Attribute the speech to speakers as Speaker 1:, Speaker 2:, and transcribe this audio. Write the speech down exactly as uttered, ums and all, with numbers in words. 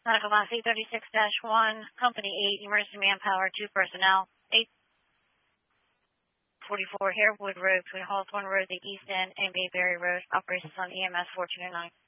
Speaker 1: Medical Box eight thirty-six dash one, Company eight, Emergency Manpower, two personnel, eight forty-four Harewood Road between Hawthorne Road, the East End, and Bayberry Road. Operations on E M S four two nine.